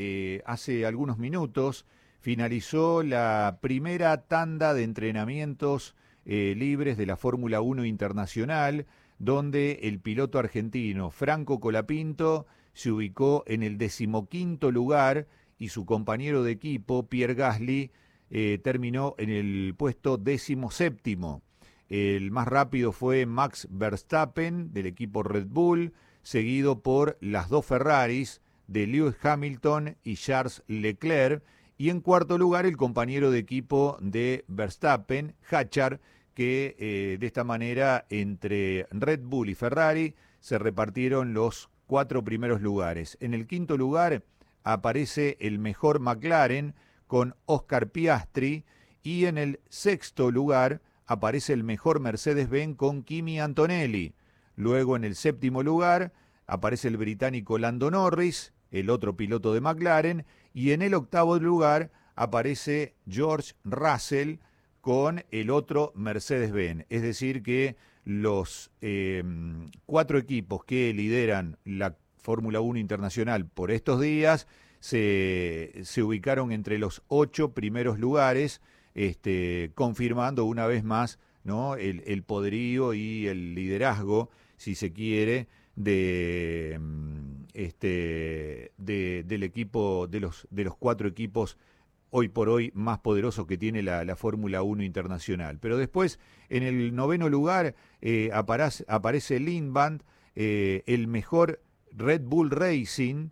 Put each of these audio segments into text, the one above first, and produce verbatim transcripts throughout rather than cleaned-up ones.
eh, hace algunos minutos finalizó la primera tanda de entrenamientos eh, libres de la Fórmula uno Internacional, donde el piloto argentino Franco Colapinto se ubicó en el decimoquinto lugar y su compañero de equipo, Pierre Gasly, eh, terminó en el puesto decimoséptimo. El más rápido fue Max Verstappen, del equipo Red Bull, seguido por las dos Ferraris de Lewis Hamilton y Charles Leclerc, y en cuarto lugar el compañero de equipo de Verstappen, Hadjar, que eh, de esta manera entre Red Bull y Ferrari se repartieron los cuatro primeros lugares. En el quinto lugar aparece el mejor McLaren con Oscar Piastri, y en el sexto lugar aparece el mejor Mercedes-Benz con Kimi Antonelli. Luego en el séptimo lugar aparece el británico Lando Norris, el otro piloto de McLaren, y en el octavo lugar aparece George Russell con el otro Mercedes-Benz. Es decir que los eh, cuatro equipos que lideran la Fórmula uno Internacional por estos días se, se ubicaron entre los ocho primeros lugares, este, confirmando una vez más, ¿no?, el, el poderío y el liderazgo, si se quiere, de este de, del equipo, de los de los cuatro equipos hoy por hoy más poderosos que tiene la, la Fórmula uno Internacional. Pero después, en el noveno lugar, eh, aparece, aparece Lindband, eh, el mejor Red Bull Racing,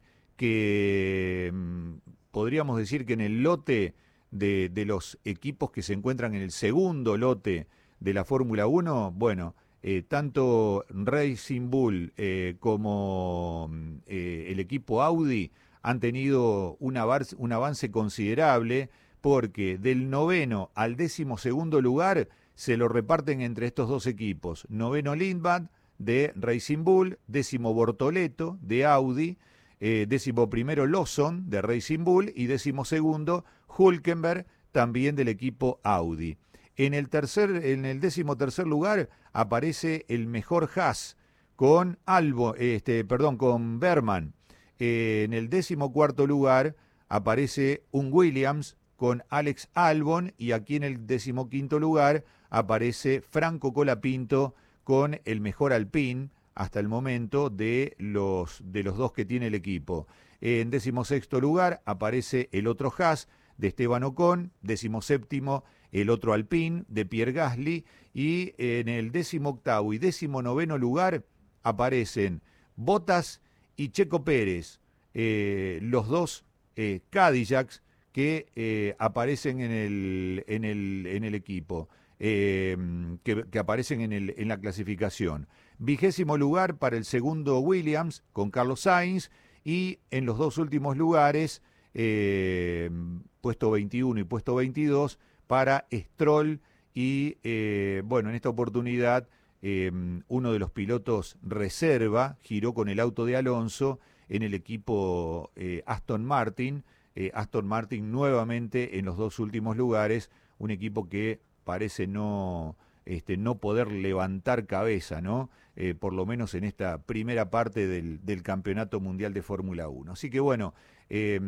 que mm, podríamos decir que en el lote de, de los equipos que se encuentran en el segundo lote de la Fórmula uno, bueno, Eh, tanto Racing Bull eh, como eh, el equipo Audi han tenido un avance, un avance considerable, porque del noveno al décimo segundo lugar se lo reparten entre estos dos equipos. Noveno Lindbad de Racing Bull, décimo Bortoleto de Audi, eh, décimo primero Lawson de Racing Bull y décimo segundo Hülkenberg, también del equipo Audi. En el tercer, en el décimo tercer lugar aparece el mejor Haas con Albo, este, perdón, con Berman. Eh, en el décimo cuarto lugar aparece un Williams con Alex Albon, y aquí en el décimo quinto lugar aparece Franco Colapinto con el mejor Alpine hasta el momento de los, de los dos que tiene el equipo. En décimo sexto lugar aparece el otro Haas de Esteban Ocon, décimo séptimo el otro Alpine de Pierre Gasly, y en el décimo octavo y décimo noveno lugar aparecen Bottas y Checo Pérez, eh, los dos eh, Cadillacs que eh, aparecen en el, en el, en el equipo, eh, que, que aparecen en, el, en la clasificación. Vigésimo lugar para el segundo Williams con Carlos Sainz, y en los dos últimos lugares, eh, puesto veintiuno y puesto veintidós, para Stroll y, eh, bueno, en esta oportunidad eh, uno de los pilotos reserva giró con el auto de Alonso en el equipo eh, Aston Martin. Eh, Aston Martin nuevamente en los dos últimos lugares, un equipo que parece no, este, no poder levantar cabeza, ¿no? Eh, por lo menos en esta primera parte del, del Campeonato Mundial de Fórmula uno. Así que bueno, eh,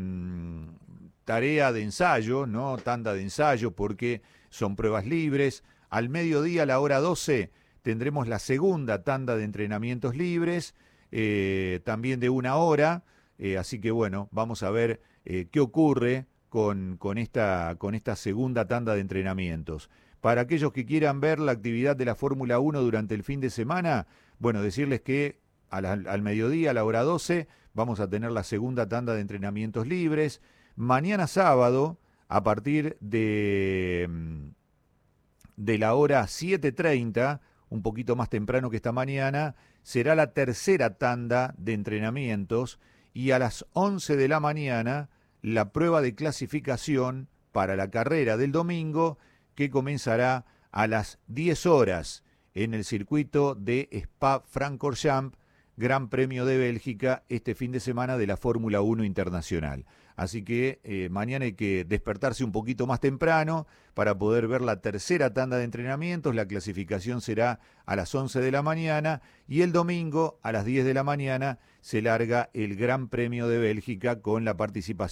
tarea de ensayo, ¿no? Tanda de ensayo, porque son pruebas libres. Al mediodía, a la hora doce, tendremos la segunda tanda de entrenamientos libres, eh, también de una hora. Eh, así que bueno, vamos a ver eh, qué ocurre con, con, esta, con esta segunda tanda de entrenamientos. Para aquellos que quieran ver la actividad de la Fórmula uno durante el fin de semana, bueno, decirles que a la, al mediodía, a la hora doce, vamos a tener la segunda tanda de entrenamientos libres. Mañana sábado, a partir de, de la hora siete treinta, un poquito más temprano que esta mañana, será la tercera tanda de entrenamientos, y a las once de la mañana la prueba de clasificación para la carrera del domingo, que comenzará a las diez horas en el circuito de Spa-Francorchamps, Gran Premio de Bélgica, este fin de semana de la Fórmula uno Internacional. Así que eh, mañana hay que despertarse un poquito más temprano para poder ver la tercera tanda de entrenamientos. La clasificación será a las once de la mañana, y el domingo a las diez de la mañana se larga el Gran Premio de Bélgica con la participación